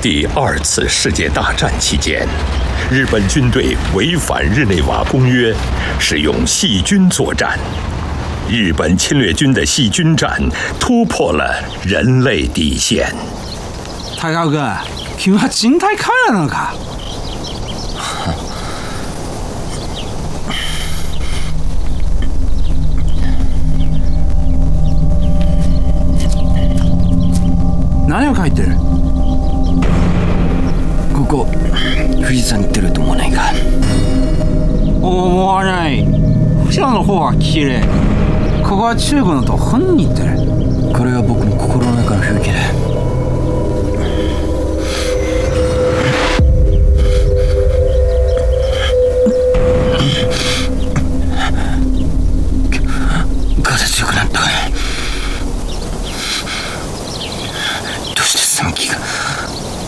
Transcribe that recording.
第二次世界大战期间，日本军队违反日内瓦公约，使用细菌作战。日本侵略军的细菌战突破了人类底线。 高尾君、君は人体カメラなのか？何を書いてる？ ここ富士山に出ると思わないか？ 思わない。富士山の方は綺麗。ここは中国のと本に似てる。 これは僕の心の中の風景だ。風強くなった。どうして寒気が。